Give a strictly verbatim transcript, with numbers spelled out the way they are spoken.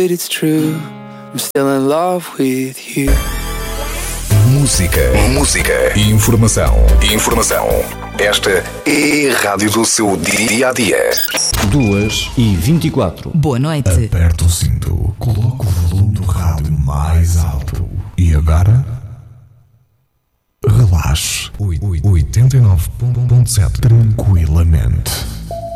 It's true, I'm still in love with you. Música, música, informação, informação. Esta é a rádio do seu dia a dia. duas e vinte e quatro. Boa noite. Aperta o cinto, coloca o volume do rádio mais alto. E agora, relaxe. oitenta e nove ponto sete tranquilamente.